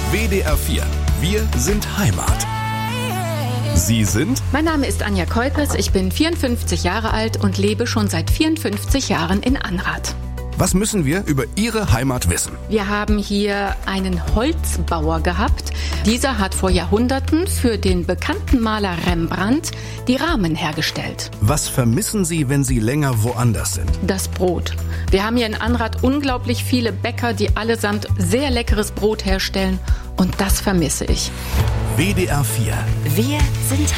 WDR 4. Wir sind Heimat. Sie sind? Mein Name ist Anja Keupers, ich bin 54 Jahre alt und lebe schon seit 54 Jahren in Anrath. Was müssen wir über Ihre Heimat wissen? Wir haben hier einen Holzbauer gehabt. Dieser hat vor Jahrhunderten für den bekannten Maler Rembrandt die Rahmen hergestellt. Was vermissen Sie, wenn Sie länger woanders sind? Das Brot. Wir haben hier in Anrath unglaublich viele Bäcker, die allesamt sehr leckeres Brot herstellen. Und das vermisse ich. WDR 4. Wir sind